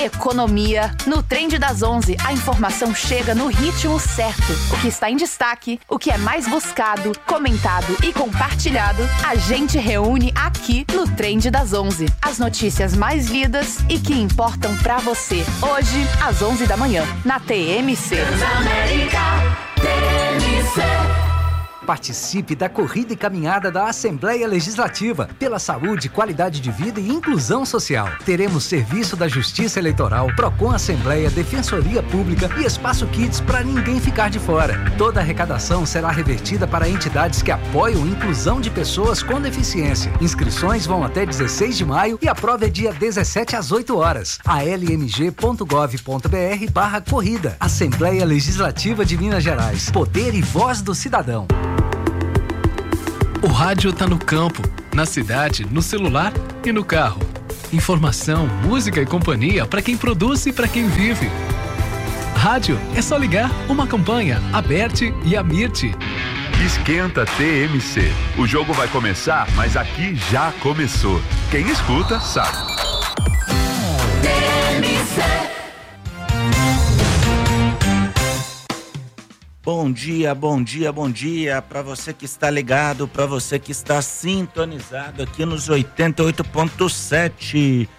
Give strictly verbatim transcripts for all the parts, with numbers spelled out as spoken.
economia. No Trend das onze, a informação chega no ritmo certo. O que está em destaque, o que é mais buscado, comentado e compartilhado, a gente reúne aqui no Trend das onze. As notícias mais lidas e que importam pra você. Hoje, às onze da manhã, na T M C. Transamérica, T M C. Participe da corrida e caminhada da Assembleia Legislativa pela saúde, qualidade de vida e inclusão social. Teremos serviço da Justiça Eleitoral, Procon Assembleia, Defensoria Pública e Espaço Kids para ninguém ficar de fora. Toda a arrecadação será revertida para entidades que apoiam a inclusão de pessoas com deficiência. Inscrições vão até dezesseis de maio e a prova é dia dezessete às oito horas. a l m g ponto gov ponto b r barra corrida. Assembleia Legislativa de Minas Gerais. Poder e voz do cidadão. O rádio tá no campo, na cidade, no celular e no carro. Informação, música e companhia para quem produz e para quem vive. Rádio é só ligar uma campanha, Aberte e Amirte. Esquenta T M C. O jogo vai começar, mas aqui já começou. Quem escuta sabe. T M C. Bom dia, bom dia, bom dia para você que está ligado, para você que está sintonizado aqui nos oitenta e oito ponto sete.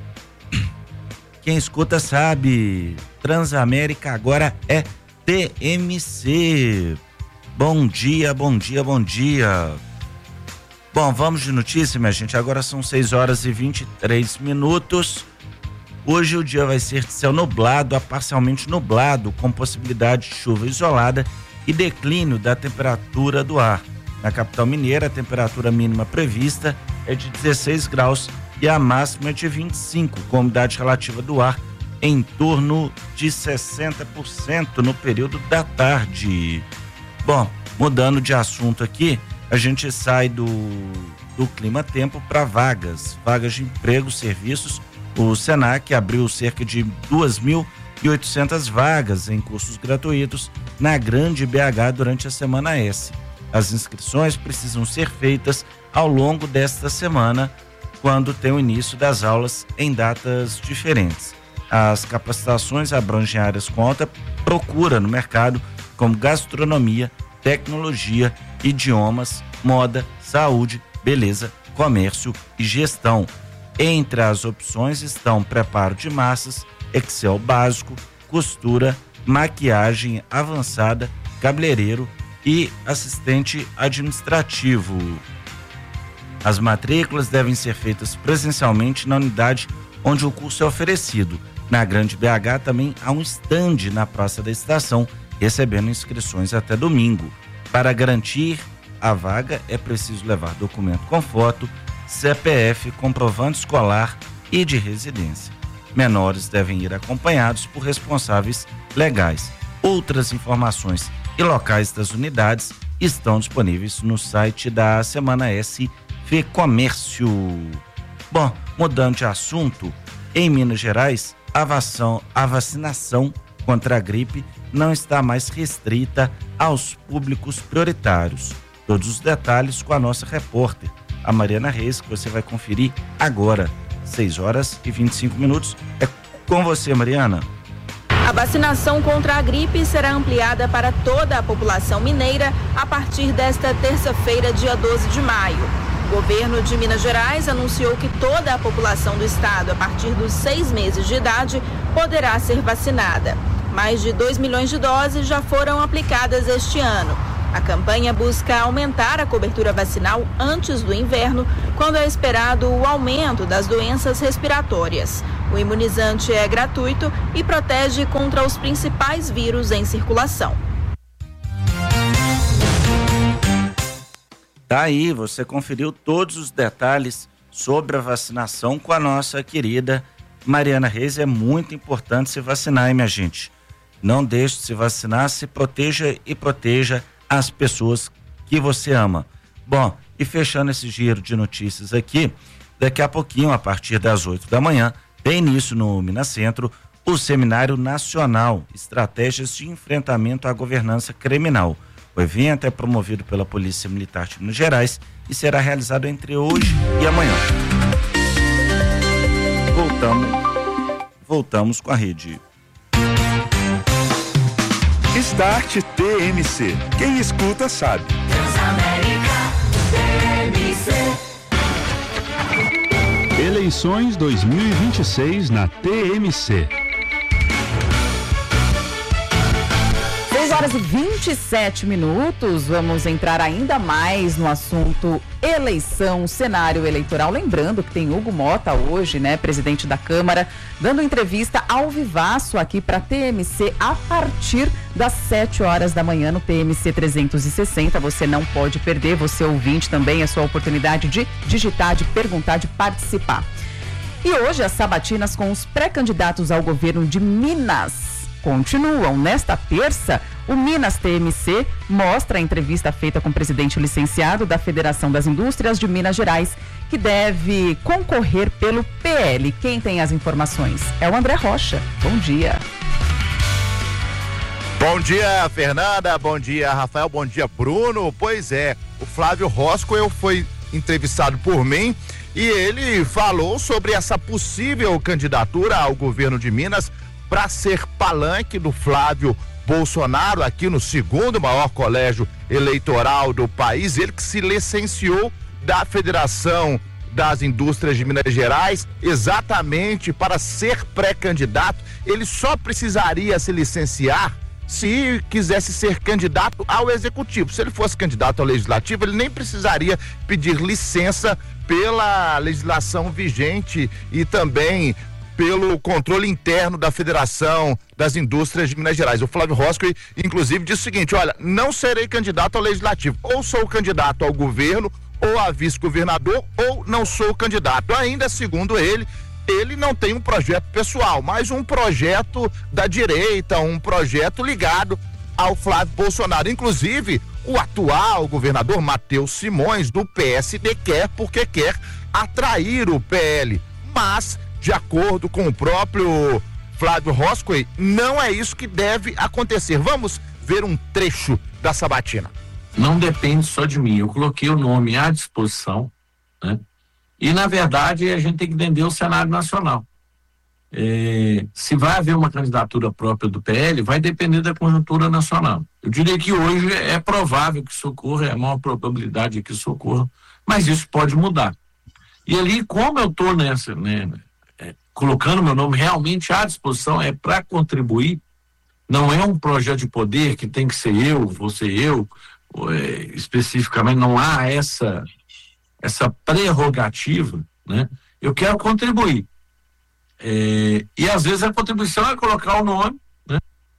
Quem escuta sabe, Transamérica agora é T M C. Bom dia, bom dia, bom dia. Bom, vamos de notícia, minha gente. Agora são seis horas e vinte e três minutos. Hoje o dia vai ser de céu nublado a parcialmente nublado, com possibilidade de chuva isolada e declínio da temperatura do ar. Na capital mineira, a temperatura mínima prevista é de dezesseis graus e a máxima é de vinte e cinco, com umidade relativa do ar em torno de sessenta por cento no período da tarde. Bom, mudando de assunto aqui, a gente sai do, do clima-tempo para vagas, vagas de emprego, serviços. O Senac abriu cerca de duas mil e oitocentas vagas em cursos gratuitos na Grande B H durante a Semana S. As inscrições precisam ser feitas ao longo desta semana, quando tem o início das aulas em datas diferentes. As capacitações abrangem áreas com alta procura no mercado, como gastronomia, tecnologia, idiomas, moda, saúde, beleza, comércio e gestão. Entre as opções estão preparo de massas, Excel básico, costura, maquiagem avançada, cabeleireiro e assistente administrativo. As matrículas devem ser feitas presencialmente na unidade onde o curso é oferecido. Na Grande B H também há um stand na Praça da Estação, recebendo inscrições até domingo. Para garantir a vaga, é preciso levar documento com foto, C P F, comprovante escolar e de residência. Menores devem ir acompanhados por responsáveis legais. Outras informações e locais das unidades estão disponíveis no site da Semana S F Comércio. Bom, mudando de assunto, em Minas Gerais, a, vação, a vacinação contra a gripe não está mais restrita aos públicos prioritários. Todos os detalhes com a nossa repórter, a Mariana Reis, que você vai conferir agora, seis horas e vinte e cinco minutos. É com você, Mariana. A vacinação contra a gripe será ampliada para toda a população mineira a partir desta terça-feira, dia doze de maio. O governo de Minas Gerais anunciou que toda a população do estado, a partir dos seis meses de idade, poderá ser vacinada. Mais de dois milhões de doses já foram aplicadas este ano. A campanha busca aumentar a cobertura vacinal antes do inverno, quando é esperado o aumento das doenças respiratórias. O imunizante é gratuito e protege contra os principais vírus em circulação. Tá aí, você conferiu todos os detalhes sobre a vacinação com a nossa querida Mariana Reis. É muito importante se vacinar, hein, minha gente? Não deixe de se vacinar, se proteja e proteja as pessoas que você ama. Bom, e fechando esse giro de notícias aqui, daqui a pouquinho, a partir das oito da manhã, tem início no Minas Centro o Seminário Nacional Estratégias de Enfrentamento à Governança Criminal. O evento é promovido pela Polícia Militar de Minas Gerais e será realizado entre hoje e amanhã. Voltamos, voltamos com a rede. Start T M C. Quem escuta sabe. Transamérica T M C. Eleições dois mil e vinte e seis na T M C. seis horas e vinte e sete minutos, vamos entrar ainda mais no assunto eleição, cenário eleitoral. Lembrando que tem Hugo Mota hoje, né, presidente da Câmara, dando entrevista ao vivaço aqui para T M C a partir das sete horas da manhã no T M C trezentos e sessenta. Você não pode perder, você ouvinte também, é sua oportunidade de digitar, de perguntar, de participar. E hoje as sabatinas com os pré-candidatos ao governo de Minas continuam. Nesta terça, o Minas T M C mostra a entrevista feita com o presidente licenciado da Federação das Indústrias de Minas Gerais, que deve concorrer pelo P L. Quem tem as informações é o André Rocha. Bom dia. Bom dia, Fernanda. Bom dia, Rafael. Bom dia, Bruno. Pois é, o Flávio Roscoe foi entrevistado por mim e ele falou sobre essa possível candidatura ao governo de Minas para ser palanque do Flávio Bolsonaro aqui no segundo maior colégio eleitoral do país. Ele que se licenciou da Federação das Indústrias de Minas Gerais exatamente para ser pré-candidato. Ele só precisaria se licenciar se quisesse ser candidato ao executivo. Se ele fosse candidato ao legislativo, ele nem precisaria pedir licença pela legislação vigente e também pelo controle interno da Federação das Indústrias de Minas Gerais. O Flávio Roscoe, inclusive, disse o seguinte: olha, não serei candidato ao legislativo, ou sou candidato ao governo, ou a vice-governador, ou não sou candidato. Ainda, segundo ele, ele não tem um projeto pessoal, mas um projeto da direita, um projeto ligado ao Flávio Bolsonaro. Inclusive, o atual governador Matheus Simões, do P S D, quer porque quer atrair o P L, mas de acordo com o próprio Flávio Roscoe, não é isso que deve acontecer. Vamos ver um trecho da sabatina. Não depende só de mim, eu coloquei o nome à disposição, né? E na verdade a gente tem que entender o cenário nacional. É, se vai haver uma candidatura própria do P L, vai depender da conjuntura nacional. Eu diria que hoje é provável que isso ocorra, é a maior probabilidade que isso ocorra, mas isso pode mudar. E ali, como eu estou nessa, né, é, colocando meu nome realmente à disposição, é para contribuir, não é um projeto de poder que tem que ser eu, você eu, é, especificamente, não há essa, essa prerrogativa, né? Eu quero contribuir. É, e às vezes a contribuição é colocar o nome, né?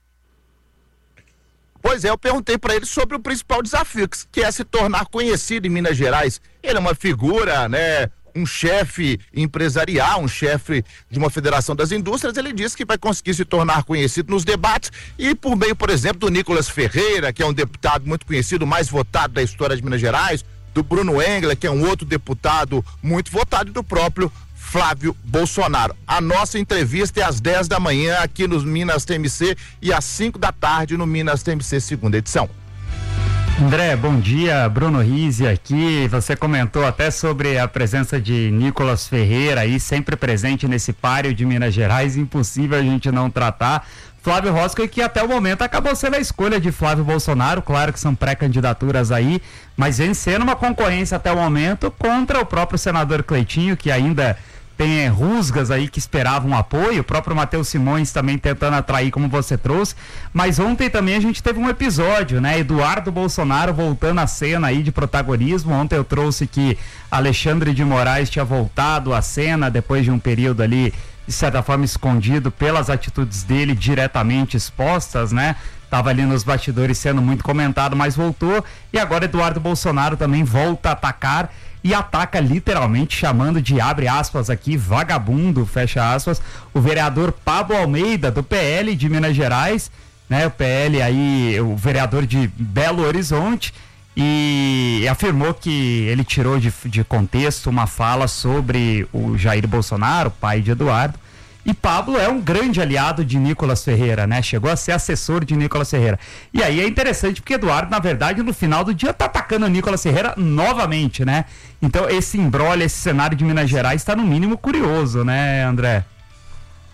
Pois é, eu perguntei para ele sobre o principal desafio, que é se tornar conhecido em Minas Gerais. Ele é uma figura, né? Um chefe empresarial, um chefe de uma federação das indústrias. Ele disse que vai conseguir se tornar conhecido nos debates e por meio, por exemplo, do Nicolas Ferreira, que é um deputado muito conhecido, mais votado da história de Minas Gerais, do Bruno Engler, que é um outro deputado muito votado, e do próprio Flávio Bolsonaro. A nossa entrevista é às dez da manhã aqui no Minas T M C e às cinco da tarde no Minas T M C segunda edição. André, bom dia, Bruno Rizzi aqui. Você comentou até sobre a presença de Nicolas Ferreira aí, sempre presente nesse páreo de Minas Gerais, impossível a gente não tratar. Flávio Roscoe, que até o momento acabou sendo a escolha de Flávio Bolsonaro, claro que são pré-candidaturas aí, mas vem sendo uma concorrência até o momento contra o próprio senador Cleitinho, que ainda tem rusgas aí que esperavam apoio, o próprio Matheus Simões também tentando atrair, como você trouxe, mas ontem também a gente teve um episódio, né, Eduardo Bolsonaro voltando à cena aí de protagonismo. Ontem eu trouxe que Alexandre de Moraes tinha voltado à cena depois de um período ali, de certa forma, escondido pelas atitudes dele diretamente expostas, né, tava ali nos bastidores sendo muito comentado, mas voltou, e agora Eduardo Bolsonaro também volta a atacar, e ataca literalmente, chamando de, abre aspas aqui, vagabundo, fecha aspas, o vereador Pablo Almeida, do P L de Minas Gerais, né, o P L aí, o vereador de Belo Horizonte, e afirmou que ele tirou de, de contexto uma fala sobre o Jair Bolsonaro, pai de Eduardo. E Pablo é um grande aliado de Nicolas Ferreira, né? Chegou a ser assessor de Nicolas Ferreira. E aí é interessante porque Eduardo, na verdade, no final do dia tá atacando o Nicolas Ferreira novamente, né? Então esse imbróglio, esse cenário de Minas Gerais tá no mínimo curioso, né, André?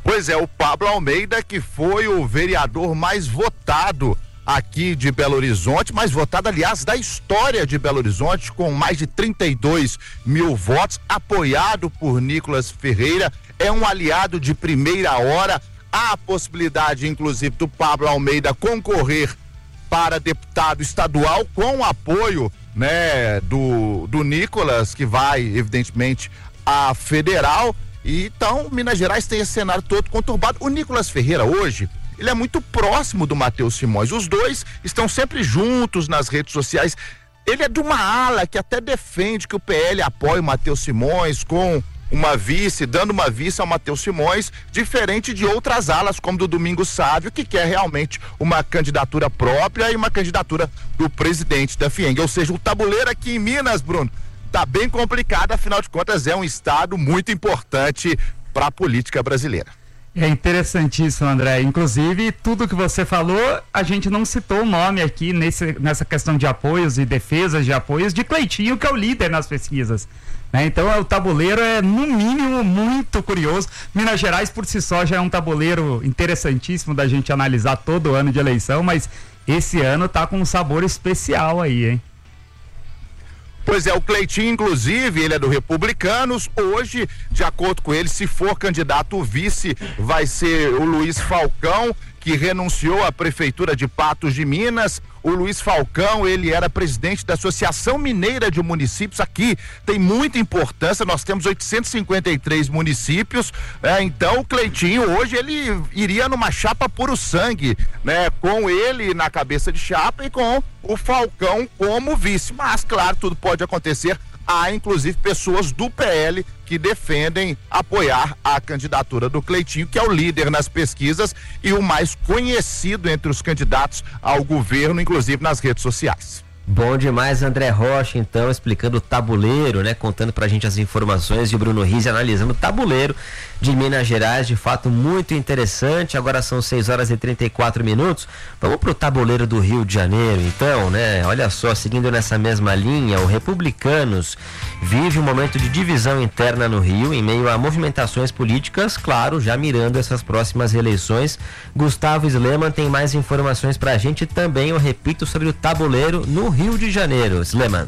Pois é, o Pablo Almeida, que foi o vereador mais votado aqui de Belo Horizonte, mais votado, aliás, da história de Belo Horizonte, com mais de trinta e dois mil votos, apoiado por Nicolas Ferreira, é um aliado de primeira hora. Há a possibilidade, inclusive, do Pablo Almeida concorrer para deputado estadual com apoio, né, do, do Nicolas, que vai, evidentemente, a federal. E então, Minas Gerais tem esse cenário todo conturbado. O Nicolas Ferreira hoje, ele é muito próximo do Matheus Simões. Os dois estão sempre juntos nas redes sociais. Ele é de uma ala que até defende que o P L apoie o Matheus Simões com uma vice, dando uma vice ao Matheus Simões, diferente de outras alas, como do Domingos Sávio, que quer realmente uma candidatura própria e uma candidatura do presidente da FIENG. Ou seja, o tabuleiro aqui em Minas, Bruno, tá bem complicado, afinal de contas é um estado muito importante para a política brasileira. É interessantíssimo, André. Inclusive, tudo que você falou, a gente não citou o nome aqui nesse, nessa questão de apoios e defesas de apoios de Cleitinho, que é o líder nas pesquisas. Né? Então, o tabuleiro é, no mínimo, muito curioso. Minas Gerais, por si só, já é um tabuleiro interessantíssimo da gente analisar todo ano de eleição, mas esse ano tá com um sabor especial aí, hein? Pois é, o Cleitinho, inclusive, ele é do Republicanos. Hoje, de acordo com ele, se for candidato, o vice vai ser o Luiz Falcão, que renunciou à prefeitura de Patos de Minas. O Luiz Falcão, ele era presidente da Associação Mineira de Municípios. Aqui tem muita importância, nós temos oitocentos e cinquenta e três municípios, é, então o Cleitinho hoje ele iria numa chapa puro sangue, né, com ele na cabeça de chapa e com o Falcão como vice, mas claro, tudo pode acontecer. Há inclusive pessoas do P L que defendem apoiar a candidatura do Cleitinho, que é o líder nas pesquisas e o mais conhecido entre os candidatos ao governo, inclusive nas redes sociais. Bom demais, André Rocha, então, explicando o tabuleiro, né? Contando pra gente as informações, e o Bruno Rizzi analisando o tabuleiro de Minas Gerais, de fato muito interessante. Agora são seis horas e trinta e quatro minutos. Vamos pro tabuleiro do Rio de Janeiro, então, né? Olha só, seguindo nessa mesma linha, o Republicanos vive um momento de divisão interna no Rio, em meio a movimentações políticas, claro, já mirando essas próximas eleições. Gustavo Sleman tem mais informações pra gente também, eu repito, sobre o tabuleiro no Rio de Janeiro. Sleman.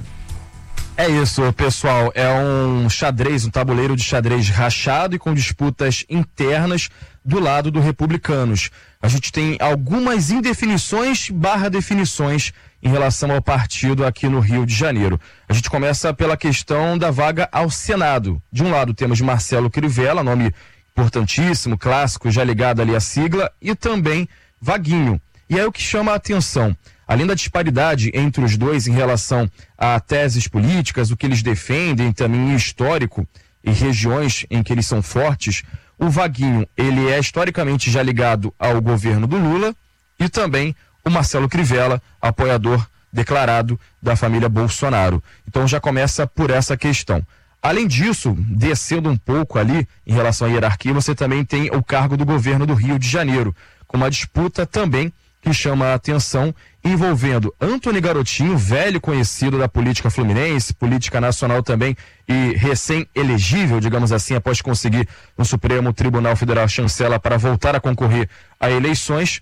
É isso, pessoal, é um xadrez, um tabuleiro de xadrez rachado e com disputas internas do lado do Republicanos. A gente tem algumas indefinições barra definições em relação ao partido aqui no Rio de Janeiro. A gente começa pela questão da vaga ao Senado. De um lado temos Marcelo Crivella, nome importantíssimo, clássico, já ligado ali à sigla, e também Vaguinho. E aí o que chama a atenção, além da disparidade entre os dois em relação a teses políticas, o que eles defendem também em histórico e regiões em que eles são fortes, o Vaguinho, ele é historicamente já ligado ao governo do Lula, e também o Marcelo Crivella, apoiador declarado da família Bolsonaro. Então já começa por essa questão. Além disso, descendo um pouco ali em relação à hierarquia, você também tem o cargo do governo do Rio de Janeiro, com uma disputa também que chama a atenção, envolvendo Antony Garotinho, velho conhecido da política fluminense, política nacional também, e recém-elegível, digamos assim, após conseguir no Supremo Tribunal Federal chancela para voltar a concorrer a eleições,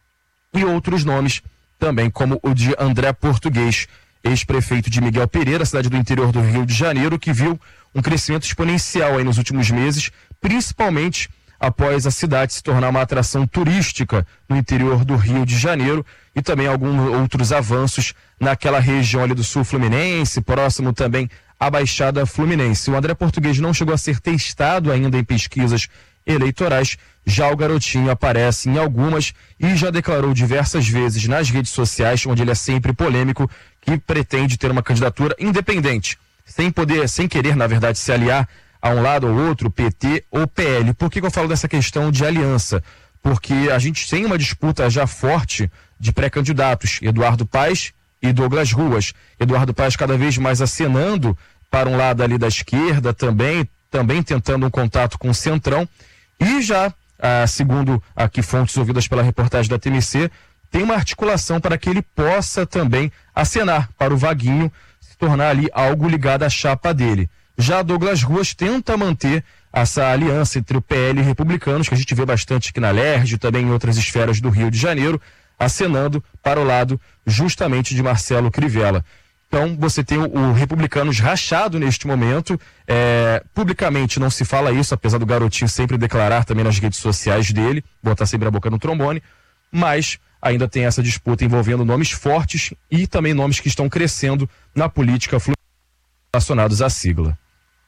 e outros nomes também, como o de André Português, ex-prefeito de Miguel Pereira, cidade do interior do Rio de Janeiro, que viu um crescimento exponencial aí nos últimos meses, principalmente após a cidade se tornar uma atração turística no interior do Rio de Janeiro, e também alguns outros avanços naquela região ali do sul fluminense, próximo também à Baixada Fluminense. O André Português não chegou a ser testado ainda em pesquisas eleitorais, já o Garotinho aparece em algumas e já declarou diversas vezes nas redes sociais, onde ele é sempre polêmico, que pretende ter uma candidatura independente, sem poder, sem querer, na verdade, se aliar a um lado ou outro, P T ou P L. Por que que eu falo dessa questão de aliança? Porque a gente tem uma disputa já forte de pré-candidatos, Eduardo Paes e Douglas Ruas. Eduardo Paes cada vez mais acenando para um lado ali da esquerda também, também tentando um contato com o Centrão, e já, ah, segundo aqui fontes ouvidas pela reportagem da T M C, tem uma articulação para que ele possa também acenar para o Vaguinho se tornar ali algo ligado à chapa dele. Já Douglas Ruas tenta manter essa aliança entre o P L e Republicanos, que a gente vê bastante aqui na L E R J, também em outras esferas do Rio de Janeiro, acenando para o lado justamente de Marcelo Crivella. Então, você tem o, o Republicanos rachado neste momento. É, publicamente não se fala isso, apesar do garotinho sempre declarar também nas redes sociais dele, botar sempre a boca no trombone, mas ainda tem essa disputa envolvendo nomes fortes e também nomes que estão crescendo na política relacionados à sigla.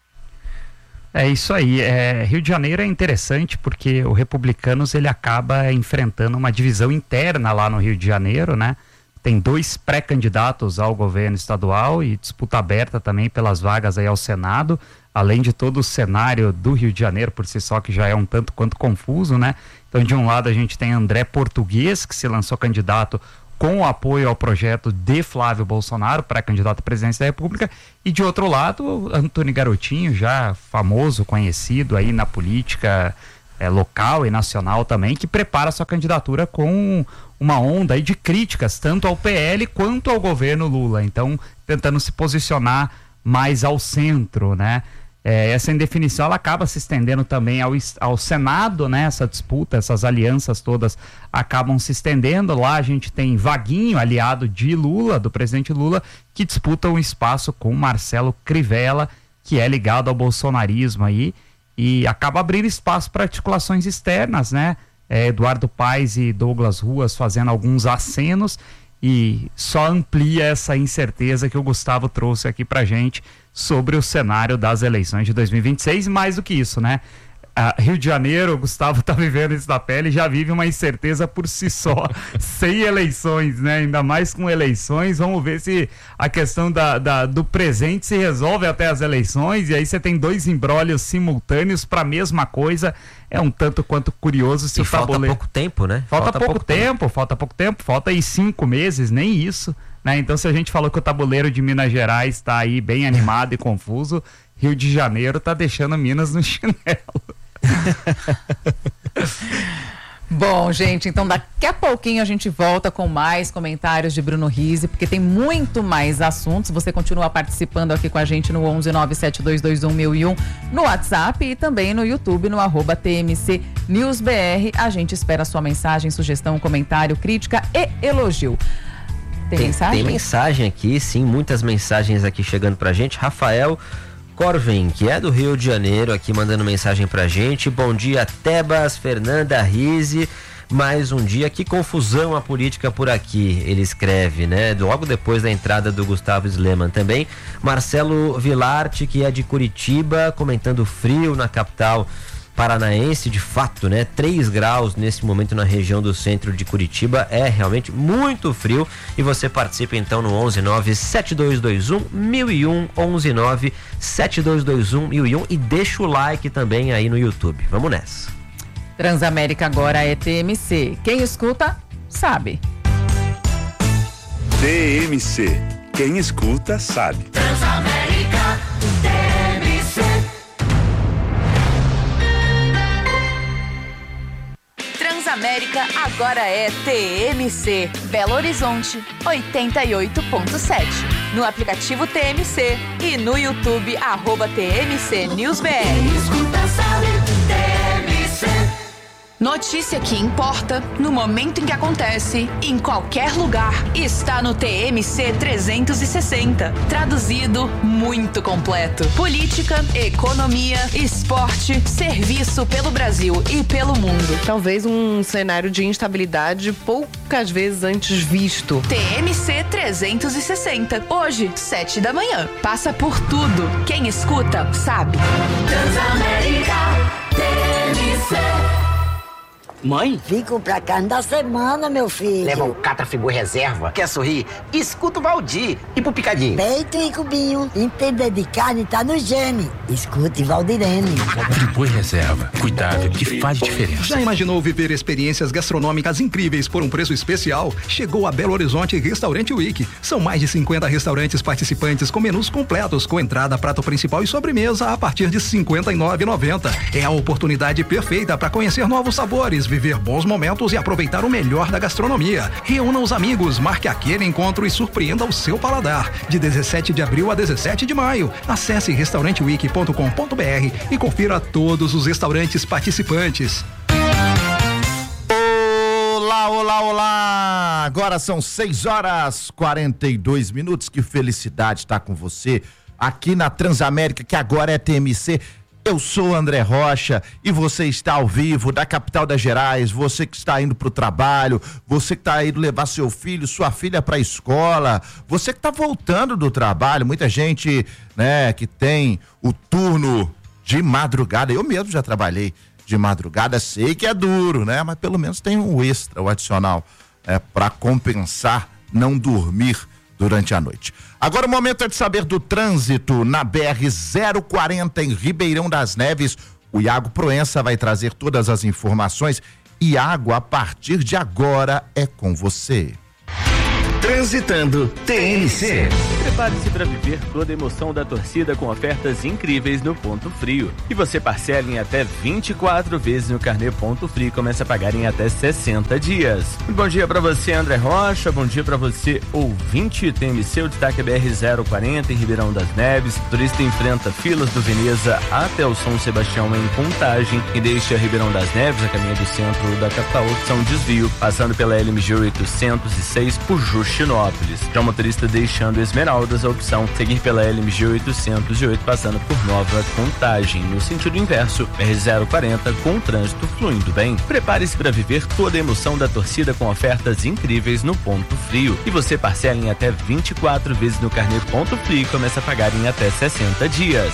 É isso aí. É, Rio de Janeiro é interessante porque o Republicanos ele acaba enfrentando uma divisão interna lá no Rio de Janeiro, né? Tem dois pré-candidatos ao governo estadual e disputa aberta também pelas vagas aí ao Senado, além de todo o cenário do Rio de Janeiro por si só, que já é um tanto quanto confuso, né? Então, de um lado a gente tem André Português, que se lançou candidato com o apoio ao projeto de Flávio Bolsonaro, pré-candidato à presidência da República, e de outro lado, Antônio Garotinho, já famoso, conhecido aí na política é, local e nacional também, que prepara sua candidatura com uma onda aí de críticas, tanto ao P L quanto ao governo Lula. Então, tentando se posicionar mais ao centro, né? É, essa indefinição ela acaba se estendendo também ao, ao Senado, né? Essa disputa, essas alianças todas acabam se estendendo. Lá a gente tem Vaguinho, aliado de Lula, do presidente Lula, que disputa um espaço com Marcelo Crivella, que é ligado ao bolsonarismo aí, e acaba abrindo espaço para articulações externas, né? É, Eduardo Paes e Douglas Ruas fazendo alguns acenos, e só amplia essa incerteza que o Gustavo trouxe aqui pra gente sobre o cenário das eleições de dois mil e vinte e seis. Mais do que isso, né? Ah, Rio de Janeiro, o Gustavo tá vivendo isso da pele, já vive uma incerteza por si só, sem eleições, né? Ainda mais com eleições. Vamos ver se a questão da, da, do presente se resolve até as eleições, e aí você tem dois embrólios simultâneos para a mesma coisa. É um tanto quanto curioso se e o falta tabuleiro... pouco tempo, né? Falta, falta pouco, pouco tempo, tempo, falta pouco tempo, falta aí cinco meses, nem isso, né? Então, se a gente falou que o tabuleiro de Minas Gerais está aí bem animado e confuso, Rio de Janeiro tá deixando Minas no chinelo. Bom, gente, então daqui a pouquinho a gente volta com mais comentários de Bruno Rizzi, porque tem muito mais assuntos. Você continua participando aqui com a gente no onze nove sete dois dois um mil e um, no WhatsApp e também no YouTube, no arroba T M C News B R. A gente espera a sua mensagem, sugestão, comentário, crítica e elogio. Tem, tem mensagem? Tem mensagem aqui, sim, muitas mensagens aqui chegando pra gente. Rafael Corvin, que é do Rio de Janeiro, aqui mandando mensagem pra gente. Bom dia, Tebas, Fernanda, Rizzi. Mais um dia, que confusão a política por aqui, ele escreve, né? Logo depois da entrada do Gustavo Sleman também. Marcelo Vilarte, que é de Curitiba, comentando frio na capital paranaense, de fato, né? três graus nesse momento na região do centro de Curitiba, é realmente muito frio. E você participa então no onze nove sete dois dois um mil e um, onze nove sete dois dois um mil e um, e deixa o like também aí no YouTube. Vamos nessa. Transamérica agora é T M C. Quem escuta, sabe. T M C. Quem escuta, sabe. Transamérica, T M C. Transamérica agora é T M C. Belo Horizonte, oitenta e oito ponto sete. No aplicativo T M C e no YouTube, arroba T M C News B R. Quem escuta sabe, T M C. Notícia que importa, no momento em que acontece, em qualquer lugar, está no T M C trezentos e sessenta. Traduzido, muito completo. Política, economia, esporte, serviço pelo Brasil e pelo mundo. Talvez um cenário de instabilidade poucas vezes antes visto. T M C trezentos e sessenta. Hoje, sete da manhã. Passa por tudo. Quem escuta, sabe. Transamérica, T M C. Mãe? Fico pra carne da semana, meu filho. Leva um Catra Friboi Reserva. Quer sorrir? Escuta o Valdir. E pro picadinho? Peito e cubinho. Entender de carne tá no gene. Escute Valdirene. Friboi Reserva. Cuidado que faz diferença. Já imaginou viver experiências gastronômicas incríveis por um preço especial? Chegou a Belo Horizonte Restaurante Week. São mais de cinquenta restaurantes participantes com menus completos, com entrada, prato principal e sobremesa a partir de cinquenta e nove reais e noventa centavos. É a oportunidade perfeita para conhecer novos sabores, viver bons momentos e aproveitar o melhor da gastronomia. Reúna os amigos, marque aquele encontro e surpreenda o seu paladar. De dezessete de abril a dezessete de maio. Acesse restaurante wiki ponto com ponto br e confira todos os restaurantes participantes. Olá, olá, olá! Agora são seis horas e quarenta e dois minutos. Que felicidade estar com você aqui na Transamérica, que agora é T M C. Eu sou André Rocha e você está ao vivo da capital das Gerais. Você que está indo para o trabalho, você que está indo levar seu filho, sua filha para a escola, você que está voltando do trabalho. Muita gente, né, que tem o turno de madrugada. Eu mesmo já trabalhei de madrugada, sei que é duro, né? Mas pelo menos tem um extra, o adicional, é, para compensar não dormir durante a noite. Agora o momento é de saber do trânsito na B R zero quarenta em Ribeirão das Neves. O Iago Proença vai trazer todas as informações. Iago, a partir de agora é com você. Transitando T N C. Prepare-se para viver toda a emoção da torcida com ofertas incríveis no Ponto Frio. E você parcela em até vinte e quatro vezes no carnê Ponto Frio e começa a pagar em até sessenta dias. Bom dia para você, André Rocha. Bom dia para você, ouvinte. T M C, o destaque é B R zero quarenta em Ribeirão das Neves. O turista enfrenta filas do Veneza até o São Sebastião em Contagem e deixa Ribeirão das Neves a caminho do centro da capital, opção desvio, passando pela L M G oitocentos e seis por Justinópolis. Já o motorista deixando Esmeraldas, a opção seguir pela L M G oitocentos e oito, passando por Nova Contagem. No sentido inverso, B R zero quarenta com o trânsito fluindo bem. Prepare-se para viver toda a emoção da torcida com ofertas incríveis no Ponto Frio. E você parcela em até vinte e quatro vezes no carnê Ponto Frio e começa a pagar em até sessenta dias.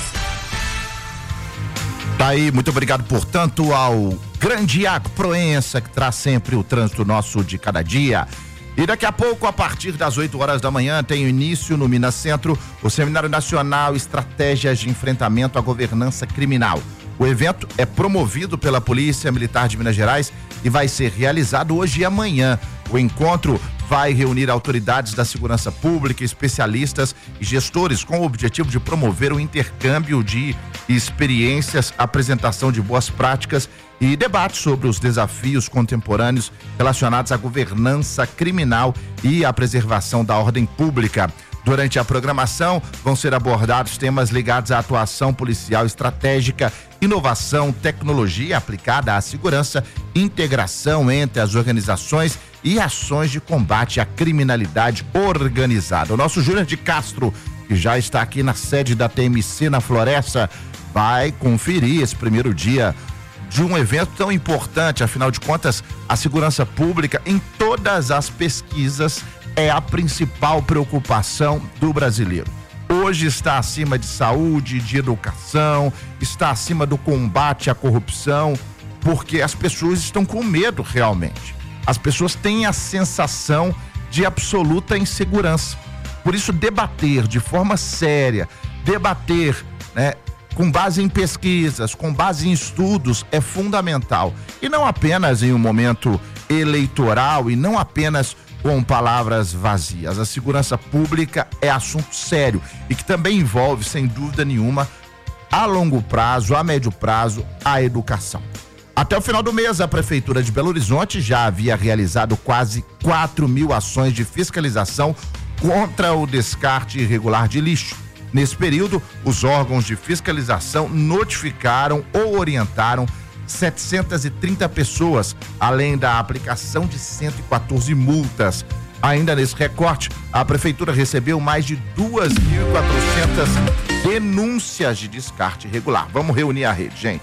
Tá aí, muito obrigado, portanto, ao grande Iago Proença, que traz sempre o trânsito nosso de cada dia. E daqui a pouco, a partir das oito horas da manhã, tem início no Minas Centro o Seminário Nacional Estratégias de Enfrentamento à Governança Criminal. O evento é promovido pela Polícia Militar de Minas Gerais e vai ser realizado hoje e amanhã. O encontro vai reunir autoridades da segurança pública, especialistas e gestores com o objetivo de promover o intercâmbio de experiências, apresentação de boas práticas e debate sobre os desafios contemporâneos relacionados à governança criminal e à preservação da ordem pública. Durante a programação, vão ser abordados temas ligados à atuação policial estratégica, inovação, tecnologia aplicada à segurança, integração entre as organizações e ações de combate à criminalidade organizada. O nosso Júnior de Castro, que já está aqui na sede da T M C na Floresta, vai conferir esse primeiro dia de um evento tão importante. Afinal de contas, a segurança pública em todas as pesquisas é a principal preocupação do brasileiro. Hoje está acima de saúde, de educação, está acima do combate à corrupção, porque as pessoas estão com medo realmente. As pessoas têm a sensação de absoluta insegurança. Por isso, debater de forma séria, debater, né, com base em pesquisas, com base em estudos, é fundamental. E não apenas em um momento eleitoral e não apenas com palavras vazias. A segurança pública é assunto sério e que também envolve, sem dúvida nenhuma, a longo prazo, a médio prazo, a educação. Até o final do mês, a Prefeitura de Belo Horizonte já havia realizado quase quatro mil ações de fiscalização contra o descarte irregular de lixo. Nesse período, os órgãos de fiscalização notificaram ou orientaram setecentas e trinta pessoas, além da aplicação de cento e quatorze multas. Ainda nesse recorte, a Prefeitura recebeu mais de duas mil e quatrocentas denúncias de descarte irregular. Vamos reunir a rede, gente.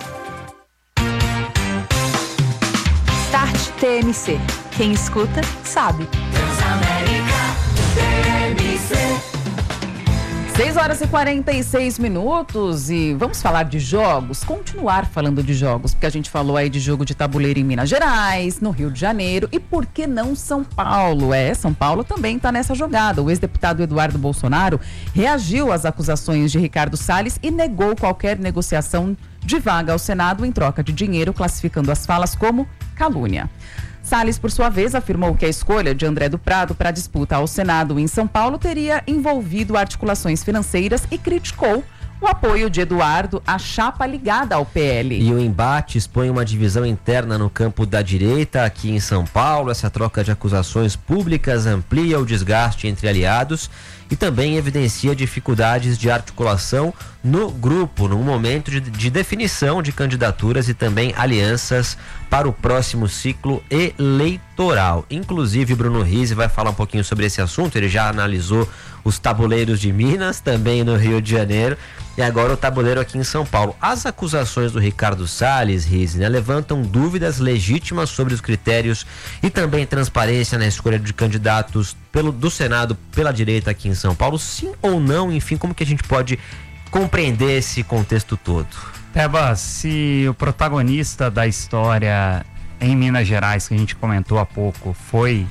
Start T M C. Quem escuta, sabe. Transamérica T M C. seis horas e quarenta e seis minutos e vamos falar de jogos, continuar falando de jogos, porque a gente falou aí de jogo de tabuleiro em Minas Gerais, no Rio de Janeiro e por que não São Paulo? É, São Paulo também está nessa jogada. O ex-deputado Eduardo Bolsonaro reagiu às acusações de Ricardo Salles e negou qualquer negociação de vaga ao Senado em troca de dinheiro, classificando as falas como calúnia. Salles, por sua vez, afirmou que a escolha de André do Prado para a disputa ao Senado em São Paulo teria envolvido articulações financeiras e criticou o apoio de Eduardo à chapa ligada ao P L. E o embate expõe uma divisão interna no campo da direita aqui em São Paulo. Essa troca de acusações públicas amplia o desgaste entre aliados e também evidencia dificuldades de articulação no grupo, num momento de, de definição de candidaturas e também alianças para o próximo ciclo eleitoral. Inclusive, Bruno Rizzi vai falar um pouquinho sobre esse assunto. Ele já analisou os tabuleiros de Minas, também no Rio de Janeiro, e agora o tabuleiro aqui em São Paulo. As acusações do Ricardo Salles, Rizzi, né, levantam dúvidas legítimas sobre os critérios e também transparência na escolha de candidatos pelo, do Senado pela direita aqui em São Paulo. Sim ou não? Enfim, como que a gente pode compreender esse contexto todo? Teba, se o protagonista da história em Minas Gerais, que a gente comentou há pouco, foi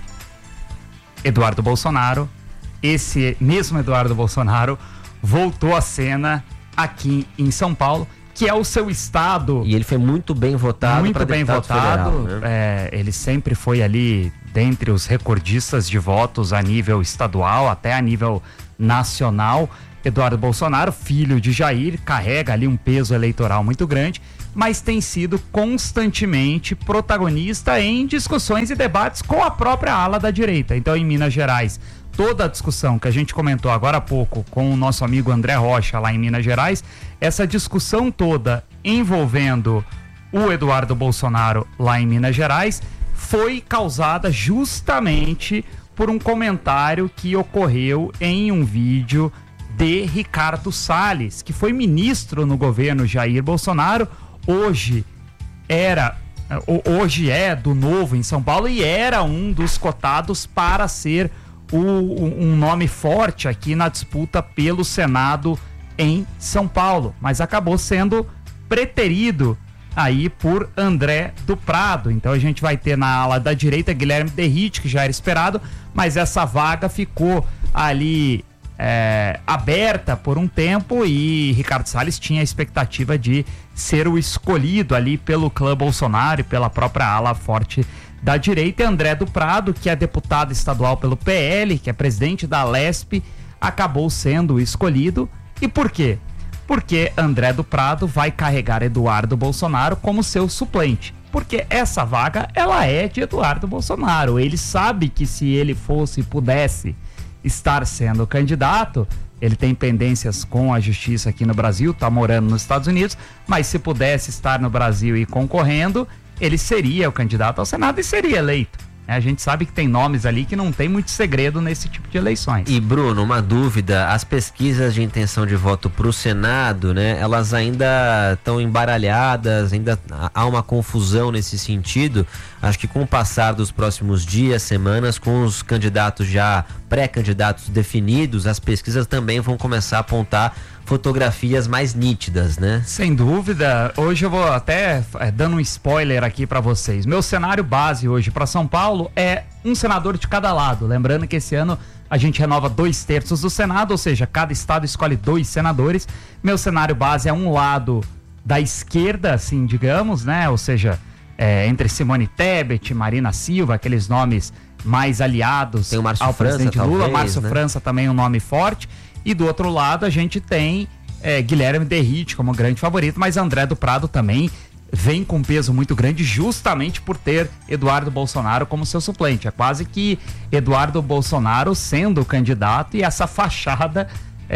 Eduardo Bolsonaro, esse mesmo Eduardo Bolsonaro voltou à cena aqui em São Paulo, que é o seu estado. E ele foi muito bem votado. Muito bem votado. Federal, né? É, ele sempre foi ali dentre os recordistas de votos a nível estadual, até a nível nacional. Eduardo Bolsonaro, filho de Jair, carrega ali um peso eleitoral muito grande, mas tem sido constantemente protagonista em discussões e debates com a própria ala da direita. Então, em Minas Gerais, toda a discussão que a gente comentou agora há pouco com o nosso amigo André Rocha lá em Minas Gerais, essa discussão toda envolvendo o Eduardo Bolsonaro lá em Minas Gerais foi causada justamente por um comentário que ocorreu em um vídeo de Ricardo Salles, que foi ministro no governo Jair Bolsonaro, hoje era, hoje é do Novo em São Paulo e era um dos cotados para ser o, um nome forte aqui na disputa pelo Senado em São Paulo, mas acabou sendo preterido aí por André do Prado. Então a gente vai ter na ala da direita Guilherme Derrite, que já era esperado, mas essa vaga ficou ali É, aberta por um tempo e Ricardo Salles tinha a expectativa de ser o escolhido ali pelo clã Bolsonaro e pela própria ala forte da direita. E André do Prado, que é deputado estadual pelo P L, que é presidente da Lesp, acabou sendo o escolhido. E por quê? Porque André do Prado vai carregar Eduardo Bolsonaro como seu suplente. Porque essa vaga, ela é de Eduardo Bolsonaro. Ele sabe que se ele fosse e pudesse estar sendo candidato, ele tem pendências com a justiça aqui no Brasil, tá morando nos Estados Unidos, mas se pudesse estar no Brasil e concorrendo, ele seria o candidato ao Senado e seria eleito. A gente sabe que tem nomes ali que não tem muito segredo nesse tipo de eleições. E Bruno, uma dúvida, as pesquisas de intenção de voto para o Senado, né, elas ainda estão embaralhadas, ainda há uma confusão nesse sentido. Acho que com o passar dos próximos dias, semanas, com os candidatos já pré-candidatos definidos, as pesquisas também vão começar a apontar fotografias mais nítidas, né? Sem dúvida. Hoje eu vou até é, dando um spoiler aqui para vocês. Meu cenário base hoje para São Paulo é um senador de cada lado. Lembrando que esse ano a gente renova dois terços do Senado, ou seja, cada estado escolhe dois senadores. Meu cenário base é um lado da esquerda, assim, digamos, né? Ou seja, é, entre Simone Tebet, Marina Silva, aqueles nomes mais aliados Tem o Márcio ao França, presidente talvez, Lula. Márcio né? França também é um nome forte. E do outro lado a gente tem é, Guilherme Derrite como grande favorito, mas André do Prado também vem com um peso muito grande justamente por ter Eduardo Bolsonaro como seu suplente. É quase que Eduardo Bolsonaro sendo o candidato e essa fachada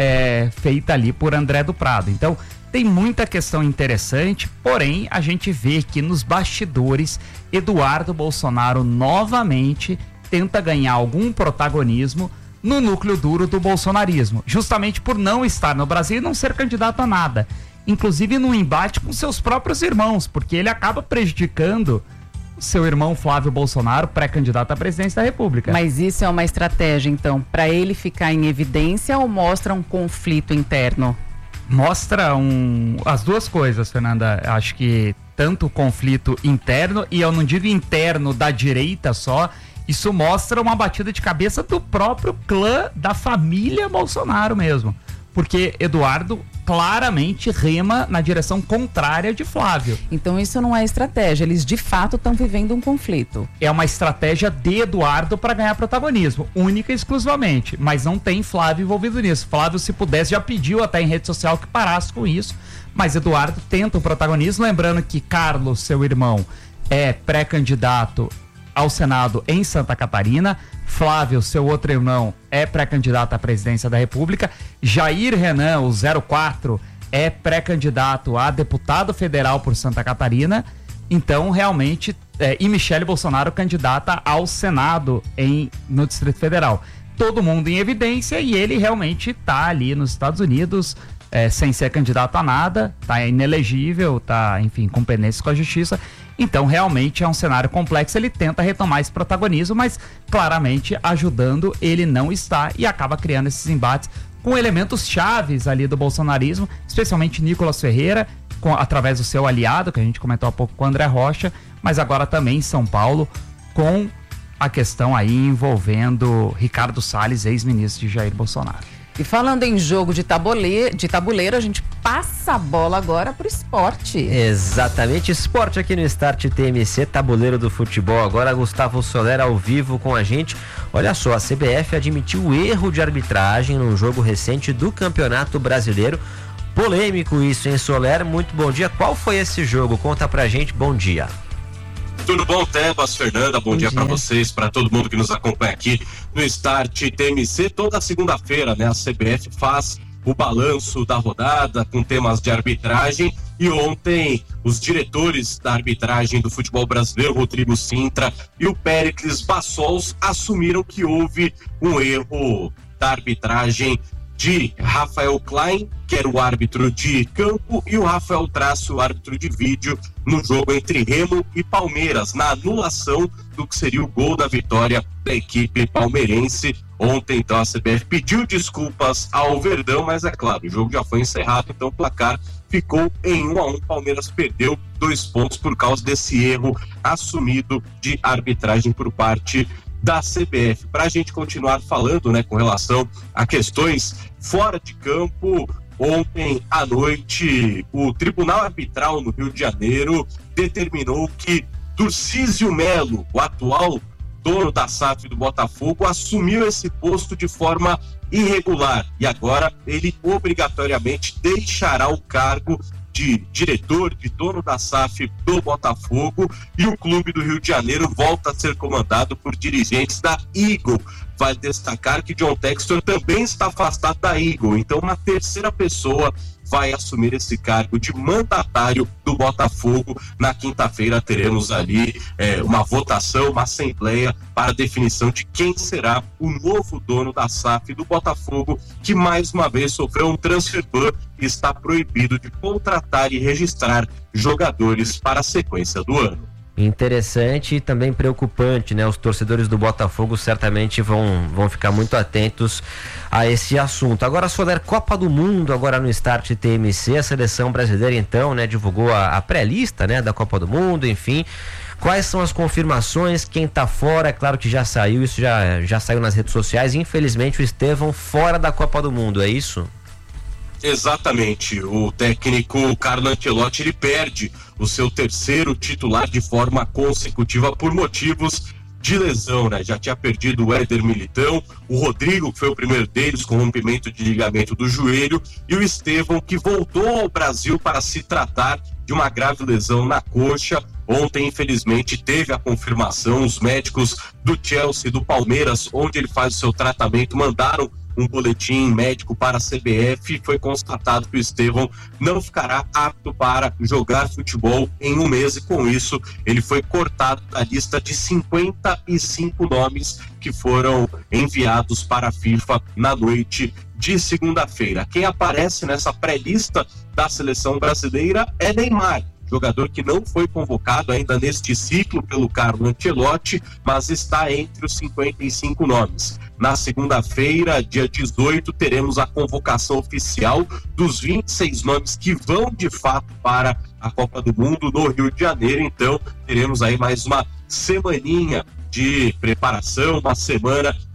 é, feita ali por André do Prado. Então tem muita questão interessante, porém a gente vê que nos bastidores Eduardo Bolsonaro novamente tenta ganhar algum protagonismo no núcleo duro do bolsonarismo, justamente por não estar no Brasil e não ser candidato a nada, inclusive no embate com seus próprios irmãos, porque ele acaba prejudicando seu irmão Flávio Bolsonaro, pré-candidato à presidência da República. Mas isso é uma estratégia, então, para ele ficar em evidência ou mostra um conflito interno? Mostra um, as duas coisas, Fernanda. Acho que tanto o conflito interno, e eu não digo interno da direita só, isso mostra uma batida de cabeça do próprio clã da família Bolsonaro mesmo. Porque Eduardo claramente rema na direção contrária de Flávio. Então isso não é estratégia, eles de fato estão vivendo um conflito. É uma estratégia de Eduardo para ganhar protagonismo, única e exclusivamente, mas não tem Flávio envolvido nisso. Flávio, se pudesse, já pediu até em rede social que parasse com isso, mas Eduardo tenta o protagonismo, lembrando que Carlos, seu irmão, é pré-candidato ao Senado em Santa Catarina. Flávio, seu outro irmão, é pré-candidato à presidência da República. Jair Renan, o zero quatro, é pré-candidato a deputado federal por Santa Catarina. Então, realmente, é, e Michele Bolsonaro, candidata ao Senado em, no Distrito Federal. Todo mundo em evidência e ele realmente está ali nos Estados Unidos, é, sem ser candidato a nada, está inelegível, está, enfim, com pendências com a justiça. Então, realmente é um cenário complexo. Ele tenta retomar esse protagonismo, mas claramente ajudando ele não está e acaba criando esses embates com elementos chaves ali do bolsonarismo, especialmente Nicolas Ferreira, com, através do seu aliado, que a gente comentou há pouco com o André Rocha, mas agora também em São Paulo, com a questão aí envolvendo Ricardo Salles, ex-ministro de Jair Bolsonaro. E falando em jogo de tabuleiro, de tabuleiro, a gente passa a bola agora pro esporte. Exatamente, esporte aqui no Start T M C, tabuleiro do futebol. Agora Gustavo Soler ao vivo com a gente. Olha só, a C B F admitiu erro de arbitragem num jogo recente do Campeonato Brasileiro. Polêmico isso, hein, Soler? Muito bom dia. Qual foi esse jogo? Conta pra gente, bom dia. Tudo bom, Tebas, Fernanda? Bom, bom dia, dia. para vocês, para todo mundo que nos acompanha aqui no Start T M C. Toda segunda-feira, né, a C B F faz o balanço da rodada com temas de arbitragem. E ontem, os diretores da arbitragem do futebol brasileiro, Rodrigo Sintra e o Péricles Bassols, assumiram que houve um erro da arbitragem de Rafael Klein, que era o árbitro de campo, e o Rafael Traço, o árbitro de vídeo, no jogo entre Remo e Palmeiras, na anulação do que seria o gol da vitória da equipe palmeirense. Ontem, então, a C B F pediu desculpas ao Verdão, mas é claro, o jogo já foi encerrado, então o placar ficou em um a um. Palmeiras perdeu dois pontos por causa desse erro assumido de arbitragem por parte da C B F. Para a gente continuar falando, né, com relação a questões fora de campo, ontem à noite o Tribunal Arbitral no Rio de Janeiro determinou que Turcísio Melo, o atual dono da S A F do Botafogo, assumiu esse posto de forma irregular e agora ele obrigatoriamente deixará o cargo de diretor, de dono da S A F do Botafogo, e o clube do Rio de Janeiro volta a ser comandado por dirigentes da Eagle. Vale destacar que John Textor também está afastado da Eagle, então uma terceira pessoa vai assumir esse cargo de mandatário do Botafogo. Na quinta-feira teremos ali é, uma votação, uma assembleia para a definição de quem será o novo dono da S A F do Botafogo, que mais uma vez sofreu um transfer ban e está proibido de contratar e registrar jogadores para a sequência do ano. Interessante e também preocupante, né? Os torcedores do Botafogo certamente vão, vão ficar muito atentos a esse assunto. Agora, Soler, Copa do Mundo, agora no Start T M C, a seleção brasileira então, né, divulgou a, a pré-lista, né, da Copa do Mundo, enfim. Quais são as confirmações? Quem tá fora? É claro que já saiu, isso já, já saiu nas redes sociais. Infelizmente, o Estevão fora da Copa do Mundo, é isso? Exatamente, o técnico Carlo Ancelotti, ele perde o seu terceiro titular de forma consecutiva por motivos de lesão, né? Já tinha perdido o Éder Militão, o Rodrigo, que foi o primeiro deles, com rompimento de ligamento do joelho, e o Estevão, que voltou ao Brasil para se tratar de uma grave lesão na coxa. Ontem, infelizmente, teve a confirmação, os médicos do Chelsea, do Palmeiras, onde ele faz o seu tratamento, mandaram um boletim médico para a C B F. Foi constatado que o Estevão não ficará apto para jogar futebol em um mês, e com isso ele foi cortado da lista de cinquenta e cinco nomes que foram enviados para a FIFA na noite de segunda-feira. Quem aparece nessa pré-lista da seleção brasileira é Neymar, jogador que não foi convocado ainda neste ciclo pelo Carlo Ancelotti, mas está entre os cinquenta e cinco nomes. Na segunda-feira, dia dezoito, teremos a convocação oficial dos vinte e seis nomes que vão de fato para a Copa do Mundo no Rio de Janeiro. Então, teremos aí mais uma semaninha de preparação, uma semana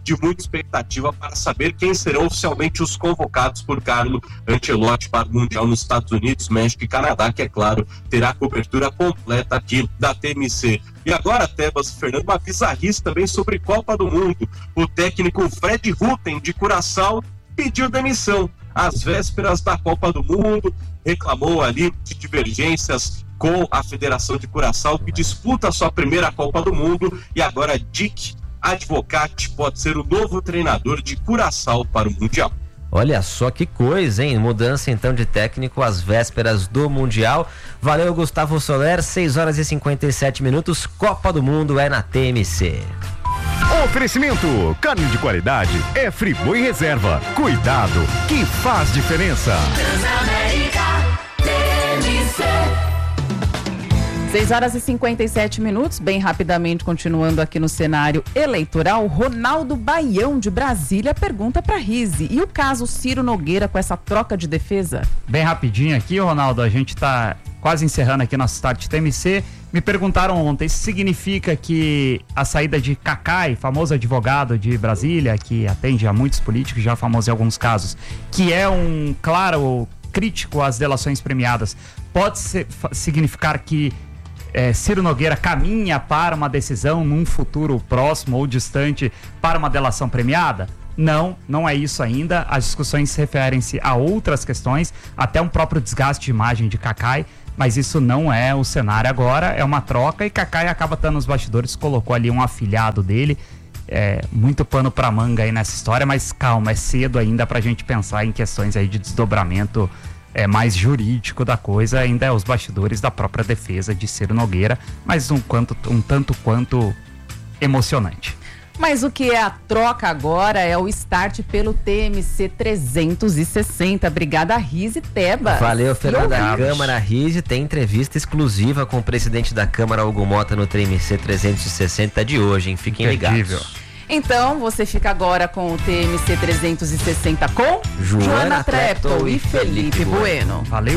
de muita expectativa para saber quem serão oficialmente os convocados por Carlo Ancelotti para o Mundial nos Estados Unidos, México e Canadá, que, é claro, terá cobertura completa aqui da T M C. E agora, Tebas e Fernando, uma bizarrice também sobre Copa do Mundo. O técnico Fred Rutten, de Curaçao, pediu demissão às vésperas da Copa do Mundo, reclamou ali de divergências com a Federação de Curaçao, que disputa a sua primeira Copa do Mundo, e agora Dick Advocat pode ser o novo treinador de Curaçao para o Mundial. Olha só que coisa, hein? Mudança então de técnico às vésperas do Mundial. Valeu, Gustavo Soler, seis horas e cinquenta e sete minutos, Copa do Mundo é na T M C. Oferecimento, carne de qualidade é Friboi Reserva. Cuidado, que faz diferença. Transamérica T M C. seis horas e cinquenta e sete minutos, bem rapidamente, continuando aqui no cenário eleitoral, Ronaldo Baião de Brasília pergunta para Rizzi, e o caso Ciro Nogueira com essa troca de defesa? Bem rapidinho aqui, Ronaldo, a gente está quase encerrando aqui nosso Start T M C. Me perguntaram ontem, isso significa que a saída de Cacai, famoso advogado de Brasília, que atende a muitos políticos, já famoso em alguns casos, que é um claro crítico às delações premiadas, pode ser, significar que É, Ciro Nogueira caminha para uma decisão num futuro próximo ou distante para uma delação premiada? Não, não é isso ainda. As discussões referem-se a outras questões, até um próprio desgaste de imagem de Cacai, mas isso não é o cenário agora, é uma troca, e Cacai acaba estando nos bastidores, colocou ali um afilhado dele. É, muito pano pra manga aí nessa história, mas calma, é cedo ainda pra gente pensar em questões aí de desdobramento é, mais jurídico da coisa, ainda é os bastidores da própria defesa de Ciro Nogueira, mas um, quanto, um tanto quanto emocionante. Mas o que é a troca agora é o start pelo T M C trezentos e sessenta. Obrigada, Rizzi Tebas. Valeu, Fernanda. A Câmara Rizzi tem entrevista exclusiva com o presidente da Câmara, Hugo Mota, no T M C trezentos e sessenta de hoje, hein? Fiquem Imperdível. ligados. Então, você fica agora com o T M C trezentos e sessenta com Joana, Joana Treptow e Felipe, Felipe Bueno. Valeu.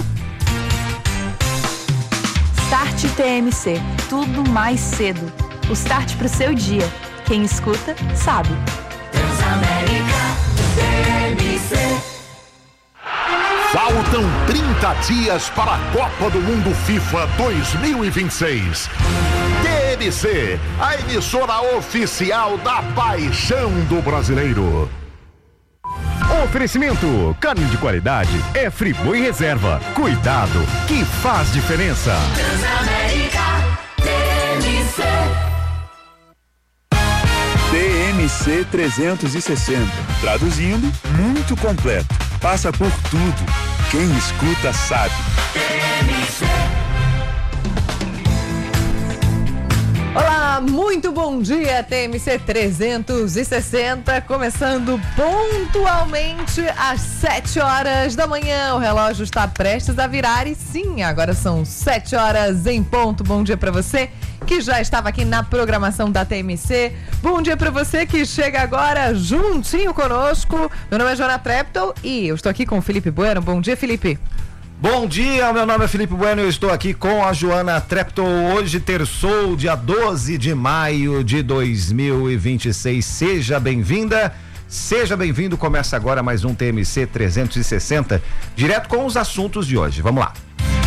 Start T M C, tudo mais cedo. O start pro seu dia. Quem escuta, sabe. Transamérica T M C. Faltam trinta dias para a Copa do Mundo FIFA dois mil e vinte e seis. T M C, a emissora oficial da paixão do brasileiro. Oferecimento, carne de qualidade é Friboi Reserva. Cuidado, que faz diferença. Transamérica T M C. T M C trezentos e sessenta. Traduzindo, muito completo. Passa por tudo. Quem escuta sabe. T M C. Olá, muito bom dia, T M C trezentos e sessenta, começando pontualmente às sete horas da manhã. O relógio está prestes a virar e sim, agora são sete horas em ponto. Bom dia para você que já estava aqui na programação da T M C. Bom dia para você que chega agora juntinho conosco. Meu nome é Joana Treptow e eu estou aqui com o Felipe Bueno. Bom dia, Felipe. Bom dia, meu nome é Felipe Bueno e eu estou aqui com a Joana Treptow. Hoje, terçou, dia doze de maio de dois mil e vinte e seis. Seja bem-vinda, seja bem-vindo. Começa agora mais um T M C trezentos e sessenta, direto com os assuntos de hoje. Vamos lá.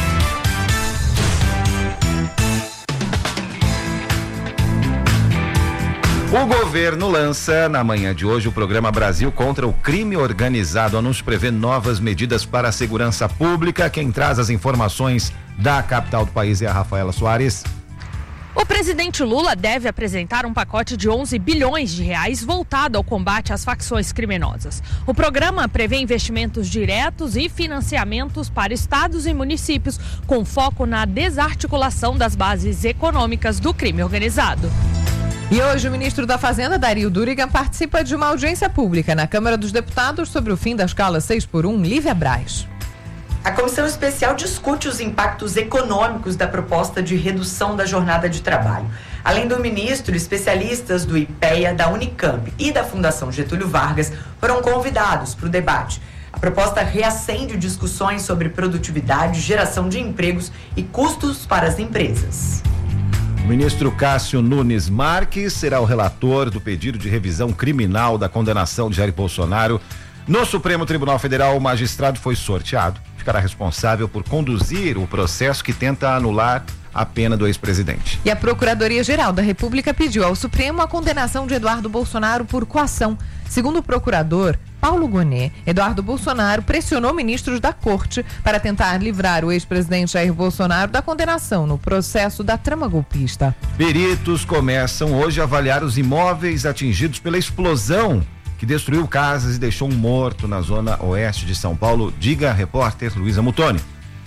O governo lança, na manhã de hoje, o programa Brasil contra o Crime Organizado. O anúncio prevê novas medidas para a segurança pública. Quem traz as informações da capital do país é a Rafaela Soares. O presidente Lula deve apresentar um pacote de onze bilhões de reais voltado ao combate às facções criminosas. O programa prevê investimentos diretos e financiamentos para estados e municípios, com foco na desarticulação das bases econômicas do crime organizado. E hoje o ministro da Fazenda, Dario Durigan, participa de uma audiência pública na Câmara dos Deputados sobre o fim da escala seis por um. Lívia Braz. A comissão especial discute os impactos econômicos da proposta de redução da jornada de trabalho. Além do ministro, especialistas do IPEA, da Unicamp e da Fundação Getúlio Vargas foram convidados para o debate. A proposta reacende discussões sobre produtividade, geração de empregos e custos para as empresas. O ministro Cássio Nunes Marques será o relator do pedido de revisão criminal da condenação de Jair Bolsonaro. No Supremo Tribunal Federal, o magistrado foi sorteado. Ficará responsável por conduzir o processo que tenta anular a pena do ex-presidente. E a Procuradoria-Geral da República pediu ao Supremo a condenação de Eduardo Bolsonaro por coação. Segundo o procurador Paulo Gonet, Eduardo Bolsonaro pressionou ministros da Corte para tentar livrar o ex-presidente Jair Bolsonaro da condenação no processo da trama golpista. Peritos começam hoje a avaliar os imóveis atingidos pela explosão que destruiu casas e deixou um morto na zona oeste de São Paulo. Diga a repórter Luísa Mutoni.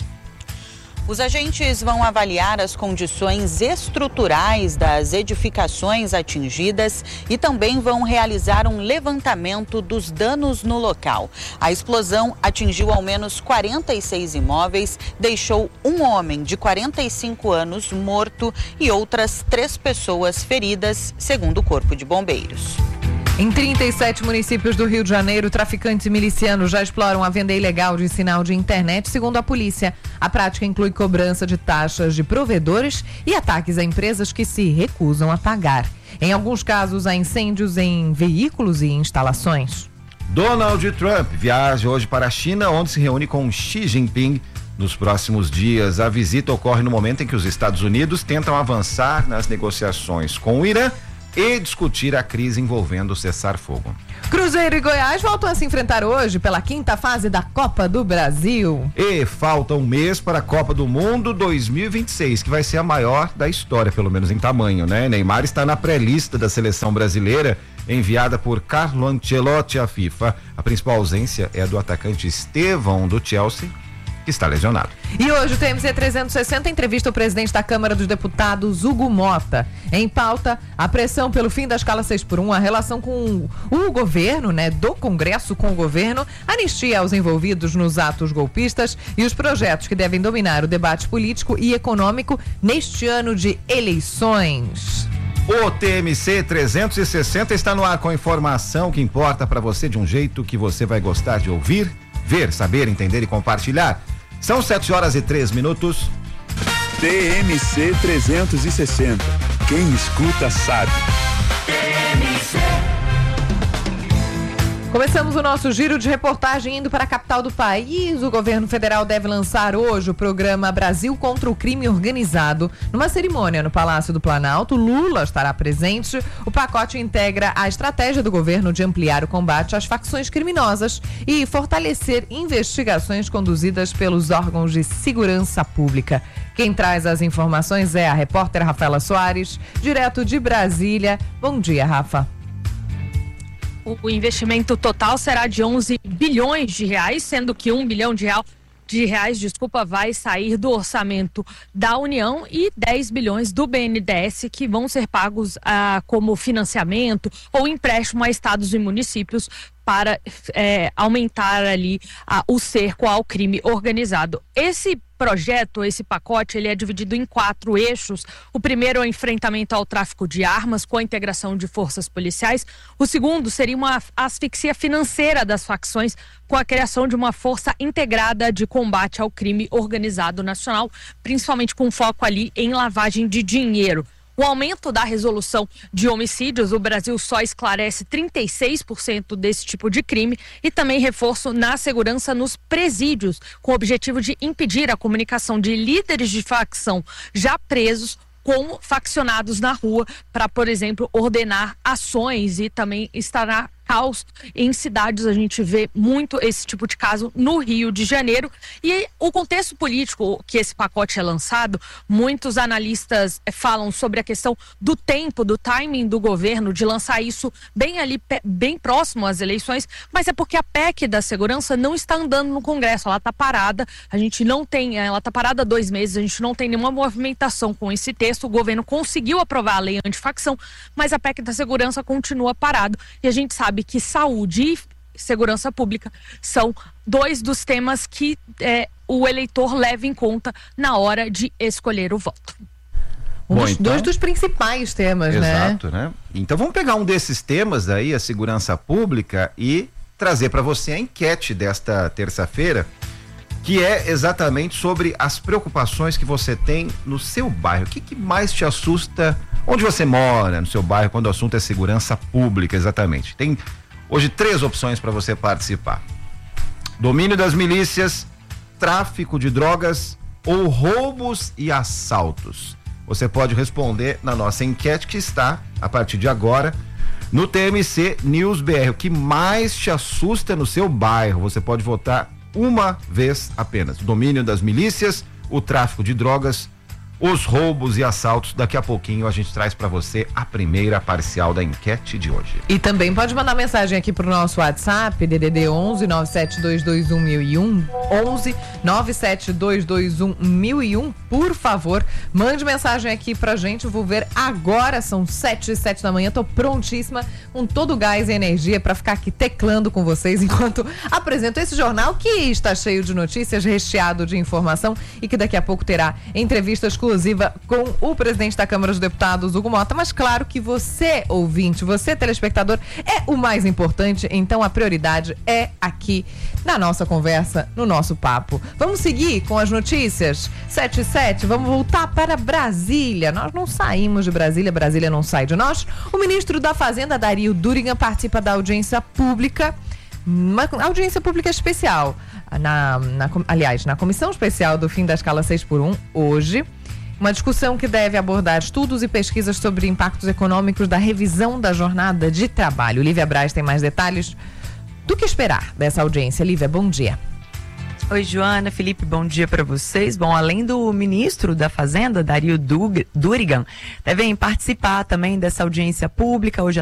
Os agentes vão avaliar as condições estruturais das edificações atingidas e também vão realizar um levantamento dos danos no local. A explosão atingiu ao menos quarenta e seis imóveis, deixou um homem de quarenta e cinco anos morto e outras três pessoas feridas, segundo o Corpo de Bombeiros. Em trinta e sete municípios do Rio de Janeiro, traficantes e milicianos já exploram a venda ilegal de sinal de internet, segundo a polícia. A prática inclui cobrança de taxas de provedores e ataques a empresas que se recusam a pagar. Em alguns casos, há incêndios em veículos e instalações. Donald Trump viaja hoje para a China, onde se reúne com Xi Jinping nos próximos dias. A visita ocorre no momento em que os Estados Unidos tentam avançar nas negociações com o Irã e discutir a crise envolvendo o cessar-fogo. Cruzeiro e Goiás voltam a se enfrentar hoje pela quinta fase da Copa do Brasil. E falta um mês para a Copa do Mundo dois mil e vinte e seis, que vai ser a maior da história, pelo menos em tamanho, né? Neymar está na pré-lista da seleção brasileira, enviada por Carlo Ancelotti à FIFA. A principal ausência é a do atacante Estevão, do Chelsea, que está lesionado. E hoje o T M C trezentos e sessenta entrevista o presidente da Câmara dos Deputados, Hugo Mota. Em pauta, a pressão pelo fim da escala seis por um, a relação com o governo, né, do Congresso com o governo, anistia aos envolvidos nos atos golpistas e os projetos que devem dominar o debate político e econômico neste ano de eleições. O T M C trezentos e sessenta está no ar com informação que importa para você de um jeito que você vai gostar de ouvir, ver, saber, entender e compartilhar. São sete horas e três minutos. T M C trezentos e sessenta. Quem escuta sabe. Começamos o nosso giro de reportagem indo para a capital do país. O governo federal deve lançar hoje o programa Brasil contra o Crime Organizado. Numa cerimônia no Palácio do Planalto, Lula estará presente. O pacote integra a estratégia do governo de ampliar o combate às facções criminosas e fortalecer investigações conduzidas pelos órgãos de segurança pública. Quem traz as informações é a repórter Rafaela Soares, direto de Brasília. Bom dia, Rafa. O investimento total será de onze bilhões de reais, sendo que um bilhão de, real, de reais, desculpa, vai sair do orçamento da União e dez bilhões do B N D E S que vão ser pagos ah, como financiamento ou empréstimo a estados e municípios para é, aumentar ali ah, o cerco ao crime organizado. Esse projeto, esse pacote, ele é dividido em quatro eixos. O primeiro é o enfrentamento ao tráfico de armas com a integração de forças policiais. O segundo seria uma asfixia financeira das facções com a criação de uma força integrada de combate ao crime organizado nacional, principalmente com foco ali em lavagem de dinheiro. O aumento da resolução de homicídios, o Brasil só esclarece trinta e seis por cento desse tipo de crime, e também reforço na segurança nos presídios, com o objetivo de impedir a comunicação de líderes de facção já presos com faccionados na rua para, por exemplo, ordenar ações e também instaurar caos em cidades. A gente vê muito esse tipo de caso no Rio de Janeiro. E o contexto político que esse pacote é lançado, muitos analistas falam sobre a questão do tempo, do timing do governo de lançar isso bem ali, bem próximo às eleições, mas é porque a P E C da segurança não está andando no Congresso, ela está parada, a gente não tem, ela está parada há dois meses, a gente não tem nenhuma movimentação com esse texto. O governo conseguiu aprovar a lei antifacção, mas a P E C da segurança continua parado, e a gente sabe que saúde e segurança pública são dois dos temas que é, o eleitor leva em conta na hora de escolher o voto. Um Bom, dos, então, dois dos principais temas, né? Exato, né? Então vamos pegar um desses temas aí, a segurança pública, e trazer para você a enquete desta terça-feira. que é exatamente sobre as preocupações que você tem no seu bairro. O que, que mais te assusta onde você mora, no seu bairro, quando o assunto é segurança pública, exatamente. Tem hoje três opções para você participar: domínio das milícias, tráfico de drogas ou roubos e assaltos. Você pode responder na nossa enquete que está, a partir de agora, no T M C News B R. O que mais te assusta no seu bairro? Você pode votar uma vez apenas. O domínio das milícias, o tráfico de drogas, os roubos e assaltos. Daqui a pouquinho a gente traz para você a primeira parcial da enquete de hoje. E também pode mandar mensagem aqui pro nosso WhatsApp, D D D onze nove sete dois dois um mil e um, onze nove sete dois dois um mil e um, por favor, mande mensagem aqui pra gente. Eu vou ver agora, são sete e sete da manhã, tô prontíssima com todo o gás e energia para ficar aqui teclando com vocês enquanto apresento esse jornal que está cheio de notícias, recheado de informação e que daqui a pouco terá entrevistas exclusivas com o presidente da Câmara dos Deputados, Hugo Mota, mas claro que você, ouvinte, você, telespectador, é o mais importante, então a prioridade é aqui na nossa conversa, no nosso papo. Vamos seguir com as notícias? sete e sete, vamos voltar para Brasília. Nós não saímos de Brasília, Brasília não sai de nós. O ministro da Fazenda, Dario Durigan, participa da audiência pública, uma audiência pública especial, na, na, aliás, na Comissão Especial do Fim da Escala seis por um, hoje. Uma discussão que deve abordar estudos e pesquisas sobre impactos econômicos da revisão da jornada de trabalho. Lívia Braz tem mais detalhes do que esperar dessa audiência. Lívia, bom dia. Oi, Joana, Felipe, bom dia para vocês. Bom, além do ministro da Fazenda, Dario Durigan, devem participar também dessa audiência pública hoje à